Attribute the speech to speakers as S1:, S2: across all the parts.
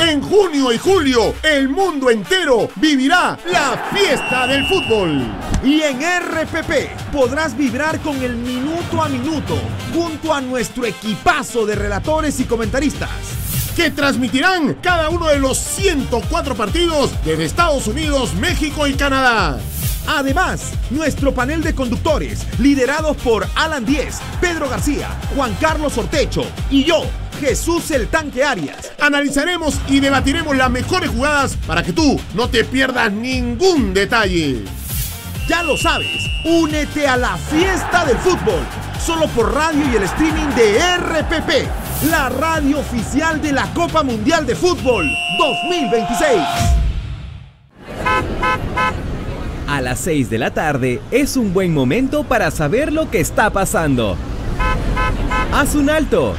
S1: En junio y julio, el mundo entero vivirá la fiesta del fútbol.
S2: Y en RPP podrás vibrar con el minuto a minuto junto a nuestro equipazo de relatores y comentaristas
S1: que transmitirán cada uno de los 104 partidos desde Estados Unidos, México y Canadá.
S2: Además, nuestro panel de conductores, liderados por Alan Díez, Pedro García, Juan Carlos Ortecho y yo, Jesús el Tanque Arias.
S1: Analizaremos y debatiremos las mejores jugadas para que tú no te pierdas ningún detalle.
S2: Ya lo sabes, únete a la fiesta del fútbol, solo por radio y el streaming de RPP, la radio oficial de la Copa Mundial de Fútbol 2026.
S3: A las 6 de la tarde es un buen momento para saber lo que está pasando. Haz un alto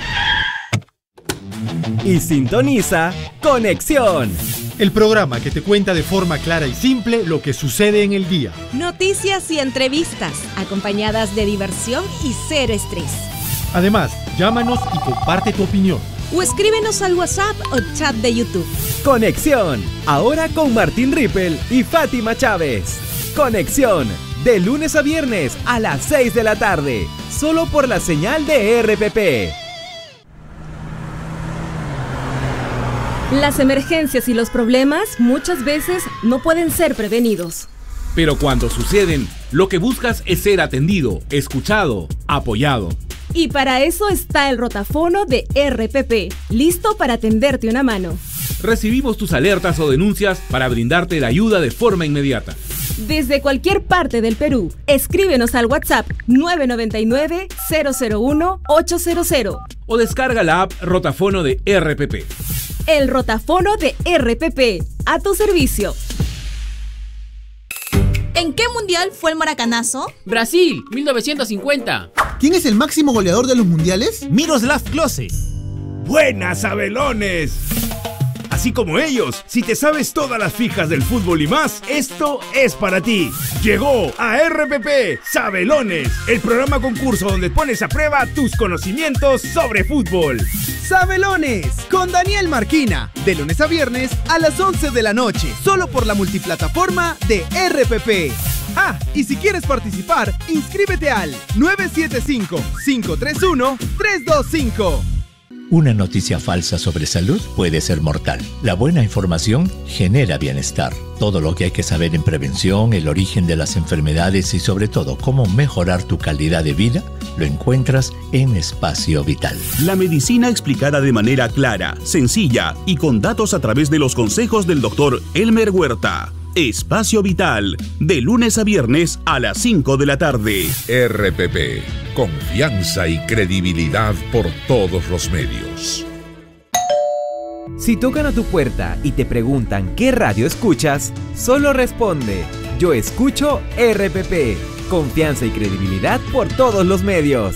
S3: y sintoniza Conexión,
S4: el programa que te cuenta de forma clara y simple lo que sucede en el día.
S5: Noticias y entrevistas, acompañadas de diversión y cero estrés.
S4: Además, llámanos y comparte tu opinión.
S5: O escríbenos al WhatsApp o chat de YouTube.
S3: Conexión, ahora con Martín Rippel y Fátima Chávez. Conexión, de lunes a viernes a las 6 de la tarde, solo por la señal de RPP.
S5: Las emergencias y los problemas muchas veces no pueden ser prevenidos.
S6: Pero cuando suceden, lo que buscas es ser atendido, escuchado, apoyado.
S5: Y para eso está el rotafono de RPP, listo para tenderte una mano.
S6: Recibimos tus alertas o denuncias para brindarte la ayuda de forma inmediata.
S5: Desde cualquier parte del Perú, escríbenos al WhatsApp 999-001-800.
S6: O descarga la app Rotafono de RPP.
S5: El rotafono de RPP, a tu servicio.
S7: ¿En qué mundial fue el maracanazo?
S8: Brasil, 1950.
S9: ¿Quién es el máximo goleador de los mundiales?
S10: Miroslav Klose. ¡Buenas, Sabelones! Así como ellos, si te sabes todas las fijas del fútbol y más, esto es para ti. Llegó a RPP Sabelones, el programa concurso donde pones a prueba tus conocimientos sobre fútbol.
S11: Sabelones, con Daniel Marquina, de lunes a viernes a las 11 de la noche, solo por la multiplataforma de RPP. Ah, y si quieres participar, inscríbete al 975-531-325.
S12: Una noticia falsa sobre salud puede ser mortal. La buena información genera bienestar. Todo lo que hay que saber en prevención, el origen de las enfermedades y sobre todo cómo mejorar tu calidad de vida, lo encuentras en Espacio Vital.
S13: La medicina explicada de manera clara, sencilla y con datos a través de los consejos del doctor Elmer Huerta. Espacio Vital, de lunes a viernes a las 5 de la tarde.
S14: RPP, confianza y credibilidad por todos los medios.
S3: Si tocan a tu puerta y te preguntan qué radio escuchas, solo responde: yo escucho RPP. Confianza y credibilidad por todos los medios.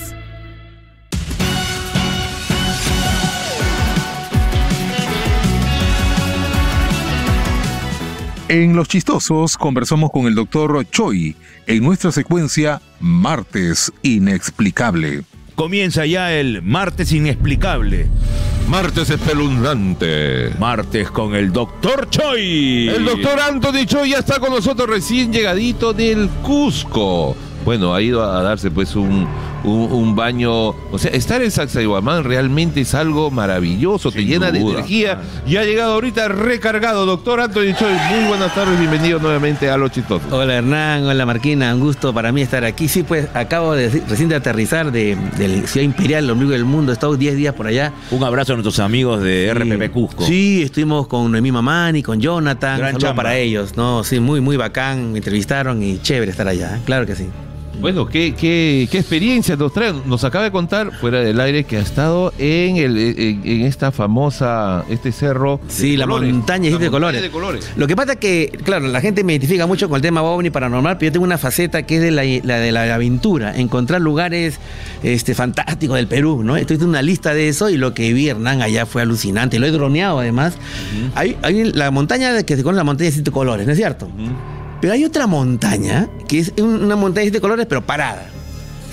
S15: En Los Chistosos conversamos con el Dr. Choi en nuestra secuencia Martes Inexplicable.
S10: Comienza ya el Martes Inexplicable.
S15: Martes espeluznante.
S10: Martes con el Dr. Choi.
S16: El doctor Anthony Choi ya está con nosotros, recién llegadito del Cusco. Bueno, ha ido a darse pues un baño. O sea, estar en Sacsayhuamán realmente es algo maravilloso, te llena de energía. Y ha llegado ahorita recargado. Doctor Anthony Choi, muy buenas tardes, bienvenido nuevamente a Los Chistosos.
S17: Hola Hernán, hola Marquina, un gusto para mí estar aquí. Sí, pues acabo recién de aterrizar de Ciudad Imperial, el ombligo del mundo. He estado 10 días por allá.
S10: Un abrazo a nuestros amigos de RPP Cusco.
S17: Sí, estuvimos con Noemí Mamani, con Jonathan.
S10: Gran
S17: saludo
S10: chamba
S17: para ellos, ¿no? Sí, muy bacán, me entrevistaron y chévere estar allá, claro que sí.
S16: Bueno, ¿qué experiencia nos trae? Nos acaba de contar fuera del aire que ha estado en esta famosa, este cerro.
S17: Sí, la montaña de colores. Lo que pasa es que, claro, la gente me identifica mucho con el tema ovni paranormal, pero yo tengo una faceta que es de la aventura, encontrar lugares fantásticos del Perú, ¿no? Estoy en una lista de eso y lo que vi, Hernán, allá fue alucinante. Lo he droneado además. Hay la montaña que se conoce la montaña de 7 colores, ¿no es cierto? Pero hay otra montaña, que es una montaña de 7 colores, pero parada.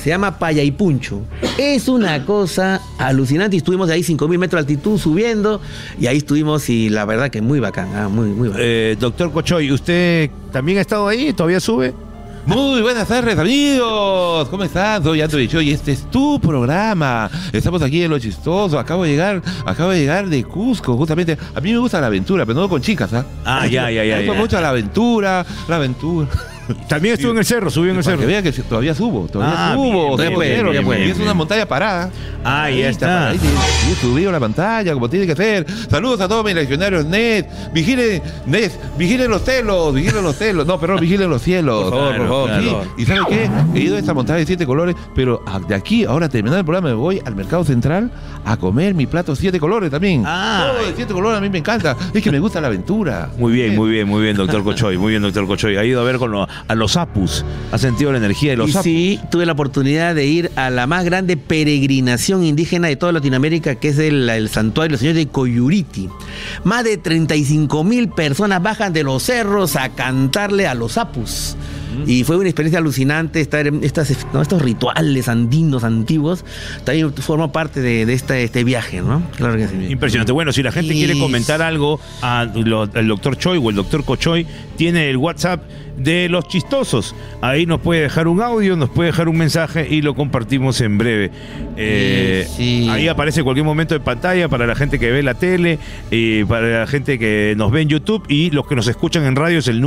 S17: Se llama Payaypuncho. Es una cosa alucinante. Y estuvimos de ahí 5.000 metros de altitud subiendo. Y ahí estuvimos y la verdad que muy bacán. Muy bacán.
S10: Doctor Cochoy, ¿usted también ha estado ahí? ¿Todavía sube?
S16: Muy buenas tardes, amigos. ¿Cómo estás? Soy Anthony Choi y este es tu programa. Estamos aquí en Lo Chistoso. Acabo de llegar de Cusco, justamente. A mí me gusta la aventura, pero no con chicas, ¿ah?
S10: Ya.
S16: Me gusta mucho la aventura.
S10: También estuve en el cerro, subí en el cerro.
S16: Que vean que todavía subo. Y es una montaña parada.
S10: Ya está.
S16: Ahí subido la pantalla, como tiene que ser. Saludos a todos mis legionarios NET. Vigilen los telos. No, perdón, vigilen los cielos.
S10: Por favor.
S16: Sí. ¿Y saben qué? He ido a esta montaña de 7 colores, pero de aquí, ahora terminando el programa, me voy al mercado central a comer mi plato 7 colores también. Todo de 7 colores a mí me encanta. Es que me gusta la aventura.
S10: Muy bien, doctor Cochoy. Ha ido a ver a los apus. Ha sentido la energía de los apus.
S17: Sí, tuve la oportunidad de ir a la más grande peregrinación indígena de toda Latinoamérica, que es el santuario del Señor de Coyuriti. Más de 35.000 personas bajan de los cerros a cantarle a los apus. Y fue una experiencia alucinante estar en estos rituales andinos antiguos. También formó parte de este viaje, ¿no? Claro que sí.
S10: Impresionante. Bueno, si la gente quiere comentar algo al doctor Choi o el doctor Cochoy, tiene el WhatsApp de Los Chistosos. Ahí nos puede dejar un audio, nos puede dejar un mensaje y lo compartimos en breve. Ahí aparece en cualquier momento en pantalla para la gente que ve la tele, para la gente que nos ve en YouTube, y los que nos escuchan en radio es el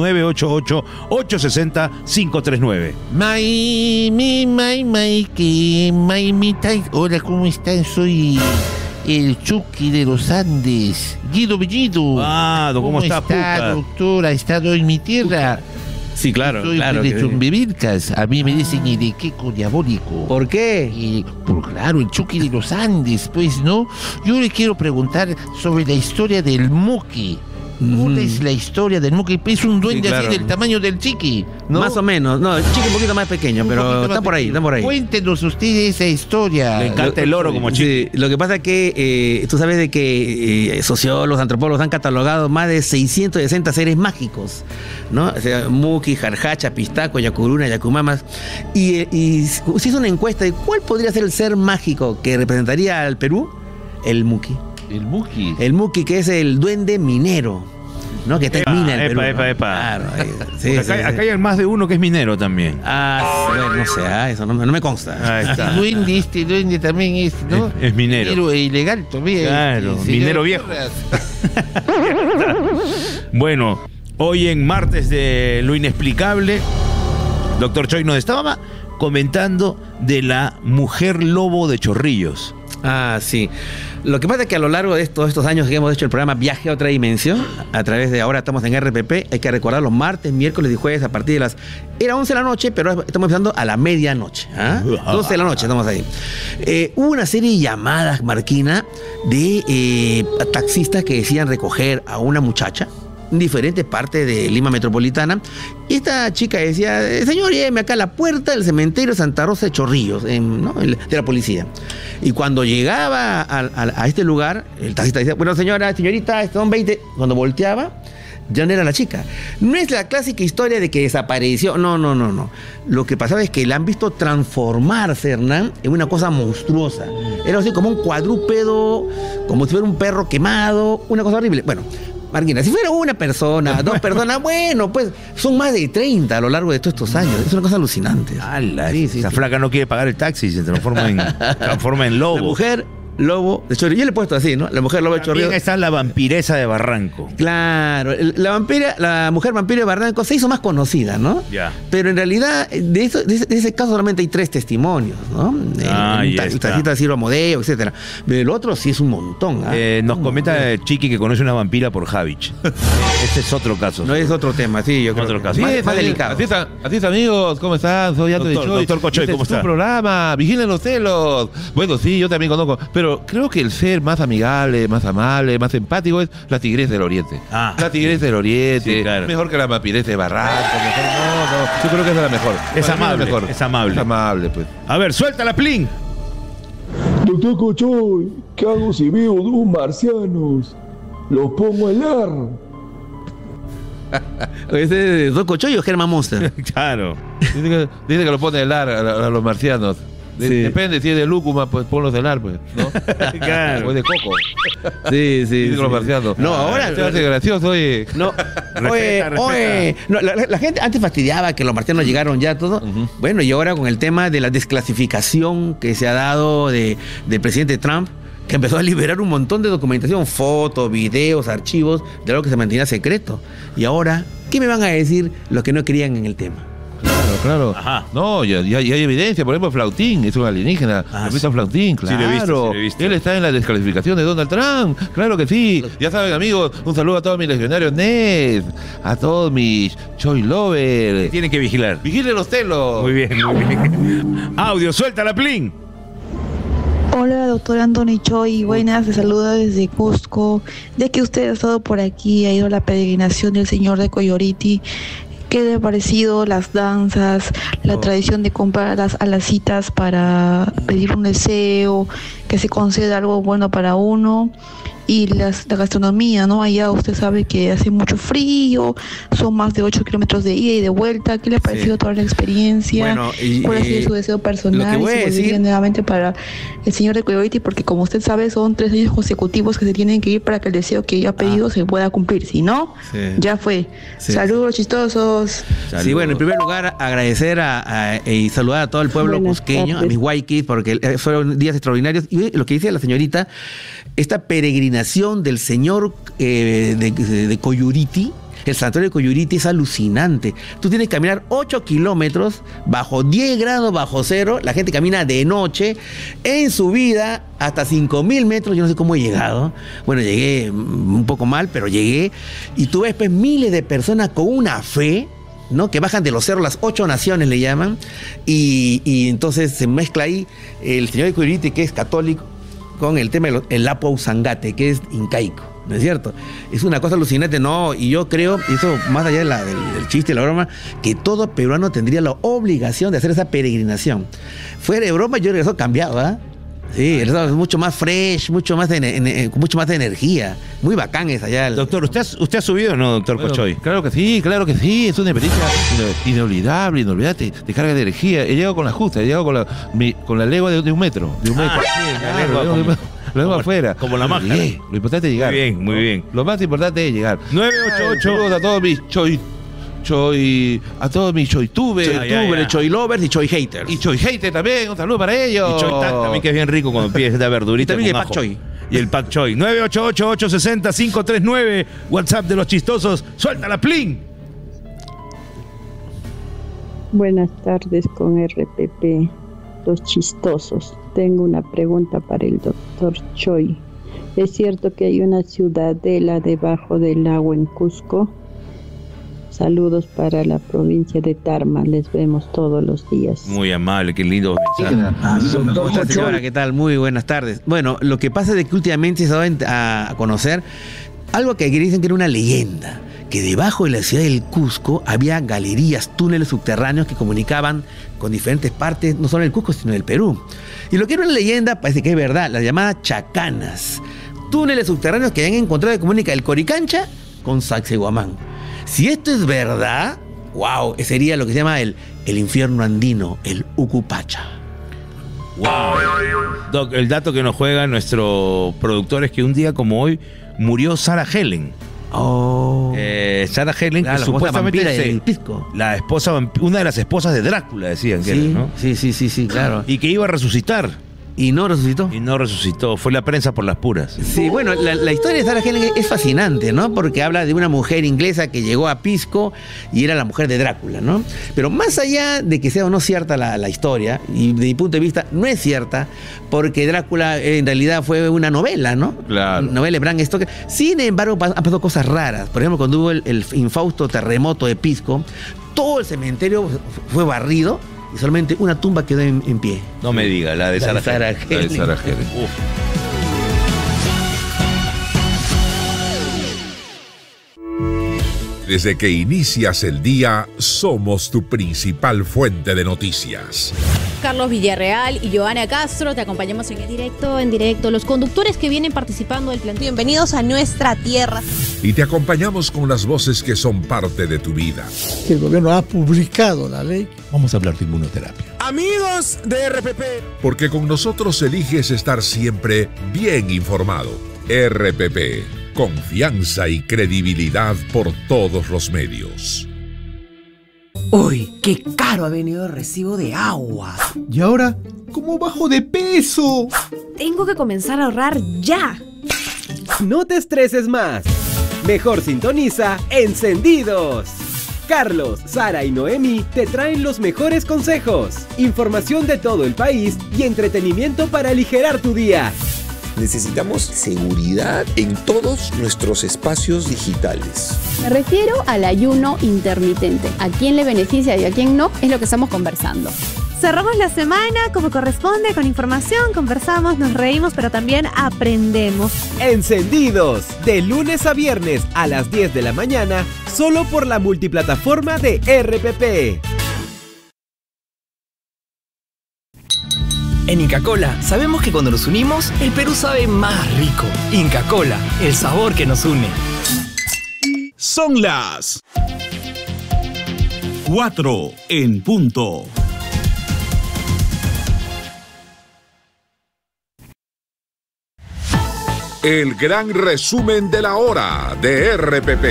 S10: 988-860-539.
S16: Hola, ¿cómo están? Soy el Chucky de los Andes, Guido Bellido.
S10: ¿Cómo está,
S16: doctor? ¿Ha estado en mi tierra?
S17: Sí, claro.
S16: Soy de Chumbevilcas. A mí me dicen el de Queco Diabólico.
S17: ¿Por qué?
S16: Claro, el Chucky de los Andes, pues, ¿no? Yo le quiero preguntar sobre la historia del Muki. ¿Cuál es la historia del Muki? Es un duende así del tamaño del Chiqui, ¿no?
S17: Más o menos. No, el Chiqui un poquito más pequeño, pero está por ahí.
S16: Cuéntenos ustedes esa historia.
S10: Le encanta el oro como Chiqui.
S17: Sí, lo que pasa es que tú sabes de que sociólogos, antropólogos han catalogado más de 660 seres mágicos, ¿no? O sea, Muki, Jarjacha, Pistaco, Yacuruna, Yacumamas. Y se hizo una encuesta de cuál podría ser el ser mágico que representaría al Perú. El Muki.
S16: El
S17: Muki, que es el duende minero, ¿no? Que termina el Perú.
S10: Claro, acá hay más de uno que es minero también.
S17: Bueno, no sé, eso no me consta.
S16: Ahí está. Este duende también es, ¿no?
S10: Es minero.
S16: Minero ilegal todavía.
S10: Claro, minero viejo. Bueno, hoy en Martes de lo Inexplicable, doctor Choi nos estaba comentando de la mujer lobo de Chorrillos.
S17: Sí. Lo que pasa es que a lo largo de todos estos años que hemos hecho el programa Viaje a otra dimensión, a través de ahora estamos en RPP, hay que recordar los martes, miércoles y jueves a partir de era 11 de la noche, pero estamos empezando a la medianoche. 12 de la noche estamos ahí. Hubo una serie de llamadas, Marquina, de taxistas que decían recoger a una muchacha en diferentes partes de Lima Metropolitana. Y esta chica decía: señor, lléveme acá a la puerta del cementerio Santa Rosa de Chorrillos, ¿no? de la policía. Y cuando llegaba a este lugar, el taxista decía: bueno, señorita, son 20. Cuando volteaba, ya no era la chica. No es la clásica historia de que desapareció. No. Lo que pasaba es que la han visto transformarse, Hernán, en una cosa monstruosa. Era así como un cuadrúpedo, como si fuera un perro quemado, una cosa horrible. Bueno, Marquina, si fuera una persona, dos personas, bueno, pues son más de 30 a lo largo de todos estos años. Es una cosa alucinante.
S10: Esa flaca no quiere pagar el taxi y se transforma en lobo.
S17: La mujer lobo de Chorrillos. Yo le he puesto así, ¿no? La mujer lobo de Chorrillos.
S10: También está la vampiresa de Barranco.
S17: Claro. La mujer vampiro de Barranco se hizo más conocida, ¿no?
S10: Ya.
S17: Pero en realidad, de ese caso solamente hay 3 testimonios, ¿no? El taxista Ciro Amodeo, etcétera. Pero el otro sí es un montón.
S10: Nos comenta Chiqui que conoce una vampira por Javich. Ese es otro caso.
S17: No, es otro tema, sí, yo creo.
S10: Otro caso.
S17: Más delicado.
S16: Así es, amigos, ¿cómo están? Soy Anthony Choi.
S10: Doctor Cochoy, ¿cómo está?
S16: Es tu programa, Vigilen los celos. Bueno, sí, yo también conozco, pero creo que el ser más amigable, más amable, más empático es la tigresa del Oriente. La tigresa del Oriente, sí, claro. Mejor que la vampiresa de Barranco, no, yo creo que es la mejor.
S10: Es amable, es amable.
S16: Es amable, pues.
S10: A ver, suéltala, Plin.
S18: Doctor Cochoy, ¿qué hago si veo 2 marcianos? Los pongo a helar.
S17: ¿Ese es Doctor Cochoy o Germán Monster?
S10: Claro.
S16: Dice que lo pone a helar a los marcianos. Depende, si es de lúcuma, pues ponlo celar, pues, ¿no?
S17: Claro.
S16: O de coco.
S17: Sí.
S16: Los marcianos.
S17: No, ahora...
S16: Se hace gracioso, oye.
S17: No, oye. No, la gente antes fastidiaba que los marcianos llegaron ya, todo. Bueno, y ahora con el tema de la desclasificación que se ha dado del presidente Trump, que empezó a liberar un montón de documentación, fotos, videos, archivos, de algo que se mantenía secreto. Y ahora, ¿qué me van a decir los que no creían en el tema?
S16: Claro. Ajá. No, ya hay evidencia. Por ejemplo, Flautín es un alienígena. ¿Has visto a Flautín? Claro.
S10: Sí, lo he visto.
S16: Él está en la descalificación de Donald Trump. Claro que sí. Ya saben, amigos, un saludo a todos mis legionarios NED, a todos mis Choi Lovers.
S10: Tienen que vigilar.
S16: Vigilen los telos.
S10: Muy bien. Audio, suelta la plin.
S19: Hola, doctor Anthony Choi, buenas, te saludo desde Cusco. Ya que usted ha estado por aquí, ha ido a la peregrinación del Señor de Coyoriti, ¿qué le ha parecido las danzas, la tradición de comprar las alacitas para pedir un deseo, que se conceda algo bueno para uno? Y la gastronomía, ¿no? Allá usted sabe que hace mucho frío, son más de 8 kilómetros de ida y de vuelta. ¿Qué le ha parecido toda la experiencia?
S17: Bueno,
S19: ¿Cuál ha sido su deseo personal?
S17: Lo que voy a decir
S19: nuevamente para el Señor de Coyoriti, porque como usted sabe, son 3 años consecutivos que se tienen que ir para que el deseo que ya ha pedido se pueda cumplir. Si no, ya fue. Saludos, chistosos.
S17: Sí, bueno, en primer lugar, agradecer y saludar a todo el pueblo cusqueño, a mis Waikis, porque fueron días extraordinarios. Y lo que dice la señorita, esta peregrinación del Señor de Coyoriti, el santuario de Coyoriti, es alucinante. Tú tienes que caminar 8 kilómetros bajo 10 grados bajo cero. La gente camina de noche en subida hasta 5.000 metros. Yo no sé cómo he llegado. Bueno, llegué un poco mal, pero llegué. Y tú ves pues, miles de personas con una fe, ¿no? Que bajan de los cerros, las 8 naciones le llaman. Y entonces se mezcla ahí el Señor de Coyoriti, que es católico, con el tema del Lapu Usangate, que es incaico, ¿no es cierto? Es una cosa alucinante, ¿no? Y yo creo, eso más allá del chiste y la broma, que todo peruano tendría la obligación de hacer esa peregrinación. Fuera de broma, yo regreso cambiado, ¿ah? Sí, es mucho más fresh, mucho más de energía. Muy bacán es allá.
S10: Doctor, ¿usted ha subido o no, doctor Cochoy?
S16: Claro que sí. Es una experiencia inolvidable, inolvidable. Te carga de energía. He llegado con la justa, he llegado con la legua de un metro. De un metro. La lengua afuera.
S10: Como la máscara.
S16: Lo importante es llegar.
S10: Muy bien.
S16: Lo más importante es llegar.
S10: 988.
S16: A todos mis a todos mis choitubers,
S17: Choi Lovers y Choi Haters.
S16: Y Choi Haters también, un saludo para ellos.
S10: Y Choi Tac también, que es bien rico cuando pides de verdurita.
S17: Y también el Pak Choi.
S10: Y el Pak Choi. 988-860-539. WhatsApp de los chistosos. Suelta la plin.
S20: Buenas tardes con RPP, los chistosos. Tengo una pregunta para el doctor Choi. ¿Es cierto que hay una ciudadela debajo del agua en Cusco? Saludos para la provincia de Tarma, les vemos todos los días.
S10: Muy amable, qué lindo mensaje.
S17: Señora, ¿qué tal? Muy buenas tardes. Bueno, lo que pasa es que últimamente se ha dado a conocer algo que dicen que era una leyenda, que debajo de la ciudad del Cusco había galerías, túneles subterráneos que comunicaban con diferentes partes, no solo del Cusco, sino del Perú. Y lo que era una leyenda parece que es verdad, las llamadas chacanas, túneles subterráneos que habían encontrado que comunica el Coricancha con Sacsayhuamán. Si esto es verdad, wow, sería lo que se llama el infierno andino, el Ucupacha.
S10: Wow. Doc, el dato que nos juega nuestro productor es que un día como hoy murió Sarah Helen. Sarah Helen,
S17: claro,
S10: que supuestamente
S17: del Pisco.
S10: Una de las esposas de Drácula, decían que
S17: sí,
S10: era, ¿no?
S17: Sí, claro.
S10: Y que iba a resucitar.
S17: ¿Y no resucitó?
S10: Y no resucitó, fue la prensa por las puras.
S17: Sí, bueno, la historia de Sarah Helen es fascinante, ¿no? Porque habla de una mujer inglesa que llegó a Pisco y era la mujer de Drácula, ¿no? Pero más allá de que sea o no cierta la historia, y de mi punto de vista no es cierta, porque Drácula en realidad fue una novela, ¿no?
S16: Claro.
S17: Novela de Bram Stoker. Sin embargo, han pasado cosas raras. Por ejemplo, cuando hubo el infausto terremoto de Pisco, todo el cementerio fue barrido y solamente una tumba quedó en pie.
S10: No me diga, la de Sarah Helen.
S16: La de Sarah Helen.
S14: Desde que inicias el día, somos tu principal fuente de noticias.
S21: Carlos Villarreal y Joana Castro, te acompañamos en directo, los conductores que vienen participando del plan.
S22: Bienvenidos a nuestra tierra.
S14: Y te acompañamos con las voces que son parte de tu vida.
S23: El gobierno ha publicado la ley.
S12: Vamos a hablar de inmunoterapia.
S2: Amigos de RPP.
S14: Porque con nosotros eliges estar siempre bien informado. RPP, confianza y credibilidad por todos los medios.
S24: Uy, qué caro ha venido el recibo de agua.
S9: ¿Y ahora cómo bajo de peso?
S5: Tengo que comenzar a ahorrar ya.
S3: No te estreses más. Mejor sintoniza Encendidos. Carlos, Sara y Noemi te traen los mejores consejos, información de todo el país y entretenimiento para aligerar tu día.
S25: Necesitamos seguridad en todos nuestros espacios digitales.
S26: Me refiero al ayuno intermitente. ¿A quién le beneficia y a quién no? Es lo que estamos conversando.
S22: Cerramos la semana como corresponde, con información, conversamos, nos reímos, pero también aprendemos.
S3: Encendidos, de lunes a viernes a las 10 de la mañana, solo por la multiplataforma de RPP.
S27: En Inca Kola sabemos que cuando nos unimos, el Perú sabe más rico. Inca Kola, el sabor que nos une.
S13: Son las 4 en punto.
S14: El gran resumen de la hora de RPP.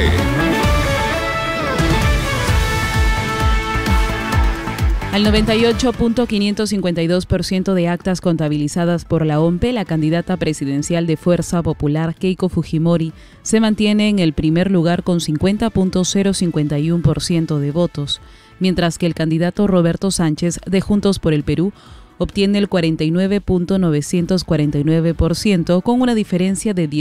S28: Al 98.552% de actas contabilizadas por la OMPE, la candidata presidencial de Fuerza Popular, Keiko Fujimori, se mantiene en el primer lugar con 50.051% de votos, mientras que el candidato Roberto Sánchez, de Juntos por el Perú, obtiene el 49.949% con una diferencia de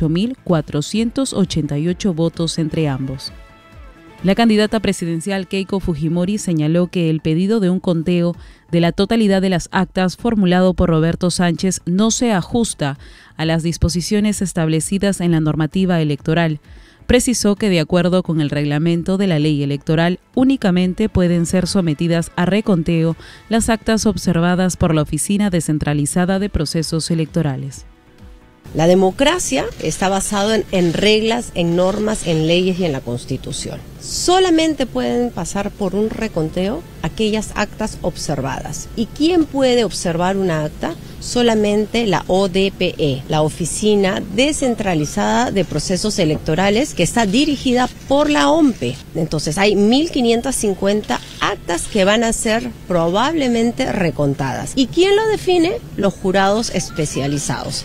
S28: 18.488 votos entre ambos. La candidata presidencial Keiko Fujimori señaló que el pedido de un conteo de la totalidad de las actas formulado por Roberto Sánchez no se ajusta a las disposiciones establecidas en la normativa electoral. Precisó que de acuerdo con el reglamento de la ley electoral, únicamente pueden ser sometidas a reconteo las actas observadas por la Oficina Descentralizada de Procesos Electorales.
S29: La democracia está basada en reglas, en normas, en leyes y en la Constitución. Solamente pueden pasar por un reconteo aquellas actas observadas. ¿Y quién puede observar una acta? Solamente la ODPE, la Oficina Descentralizada de Procesos Electorales, que está dirigida por la OMPE. Entonces hay 1.550 actas que van a ser probablemente recontadas. ¿Y quién lo define? Los jurados especializados.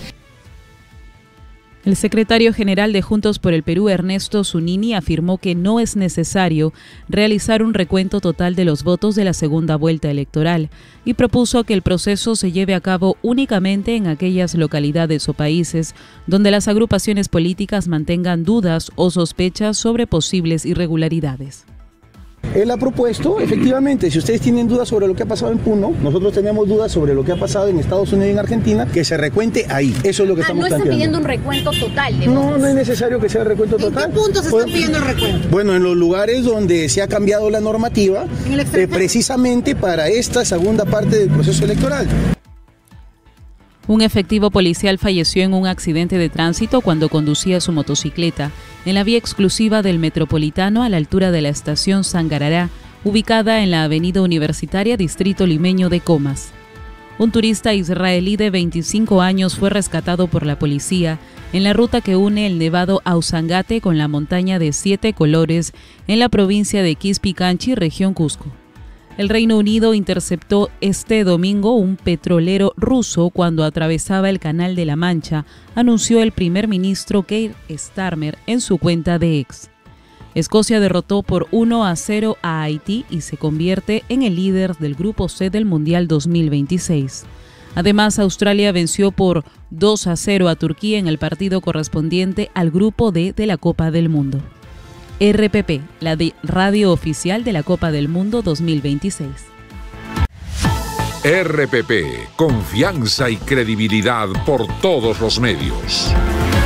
S28: El secretario general de Juntos por el Perú, Ernesto Zunini, afirmó que no es necesario realizar un recuento total de los votos de la segunda vuelta electoral y propuso que el proceso se lleve a cabo únicamente en aquellas localidades o países donde las agrupaciones políticas mantengan dudas o sospechas sobre posibles irregularidades.
S30: Él ha propuesto, efectivamente, si ustedes tienen dudas sobre lo que ha pasado en Puno, nosotros tenemos dudas sobre lo que ha pasado en Estados Unidos y en Argentina, que se recuente ahí. Eso es lo que estamos planteando.
S21: No están pidiendo un recuento total de votos.
S30: No es necesario que sea el recuento total.
S22: ¿En qué puntos se está pidiendo el recuento?
S30: Bueno, en los lugares donde se ha cambiado la normativa, precisamente para esta segunda parte del proceso electoral.
S28: Un efectivo policial falleció en un accidente de tránsito cuando conducía su motocicleta en la vía exclusiva del Metropolitano a la altura de la estación Sangarará, ubicada en la avenida Universitaria, distrito limeño de Comas. Un turista israelí de 25 años fue rescatado por la policía en la ruta que une el nevado Ausangate con la montaña de 7 colores en la provincia de Quispicanchi, región Cusco. El Reino Unido interceptó este domingo un petrolero ruso cuando atravesaba el Canal de la Mancha, anunció el primer ministro Keir Starmer en su cuenta de X. Escocia derrotó por 1-0 a Haití y se convierte en el líder del Grupo C del Mundial 2026. Además, Australia venció por 2-0 a Turquía en el partido correspondiente al Grupo D de la Copa del Mundo. RPP, la radio oficial de la Copa del Mundo 2026.
S14: RPP, confianza y credibilidad por todos los medios.